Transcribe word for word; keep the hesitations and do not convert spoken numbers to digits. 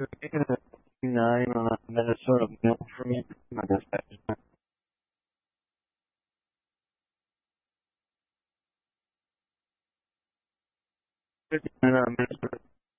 fifty-nine on a Minnesota mail for me. My dispatch. fifty-nine on Minnesota